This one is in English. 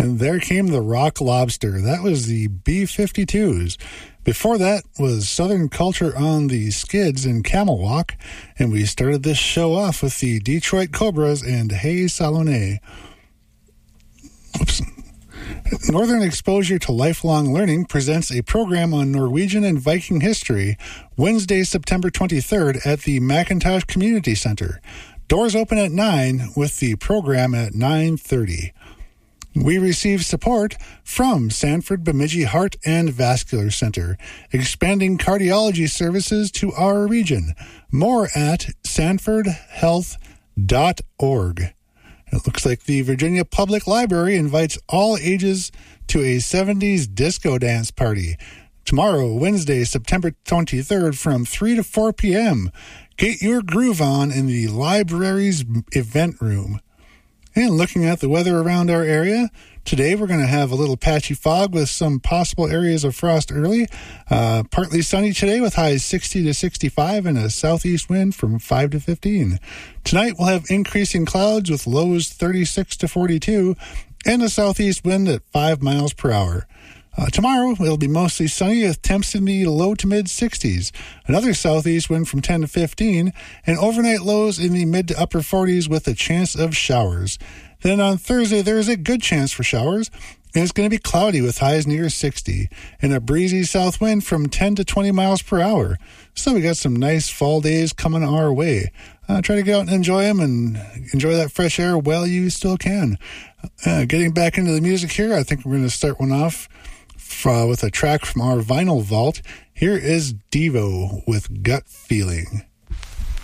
And there came the Rock Lobster. That was the B-52s. Before that was Southern Culture on the Skids in Camel Walk. And we started this show off with the Detroit Cobras and Hey Salome. Oops. Northern Exposure to Lifelong Learning presents a program on Norwegian and Viking history Wednesday, September 23rd at the McIntosh Community Center. Doors open at 9 with the program at 9:30. We receive support from Sanford Bemidji Heart and Vascular Center, expanding cardiology services to our region. More at sanfordhealth.org. It looks like the Virginia Public Library invites all ages to a 70s disco dance party. Tomorrow, Wednesday, September 23rd from 3 to 4 p.m. Get your groove on in the library's event room. And looking at the weather around our area, today we're going to have a little patchy fog with some possible areas of frost early. Partly sunny today with highs 60 to 65 and a southeast wind from 5 to 15. Tonight we'll have increasing clouds with lows 36 to 42 and a southeast wind at 5 miles per hour. Tomorrow, it'll be mostly sunny with temps in the low to mid 60s. Another southeast wind from 10 to 15, and overnight lows in the mid to upper 40s with a chance of showers. Then on Thursday, there is a good chance for showers, and it's going to be cloudy with highs near 60, and a breezy south wind from 10 to 20 miles per hour. So we got some nice fall days coming our way. Try to get out and enjoy them and enjoy that fresh air while you still can. Getting back into the music here, I think we're going to start one off with a track from our vinyl vault. Here is Devo with Gut Feeling.